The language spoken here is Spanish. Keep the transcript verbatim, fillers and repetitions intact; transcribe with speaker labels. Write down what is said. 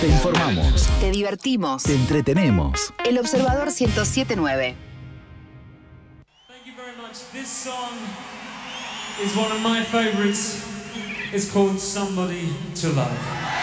Speaker 1: Te informamos.
Speaker 2: Te divertimos.
Speaker 1: Te entretenemos.
Speaker 2: El Observador ciento siete punto nueve.
Speaker 3: Thank you very much. This song is one of my favorites. It's called Somebody to Love.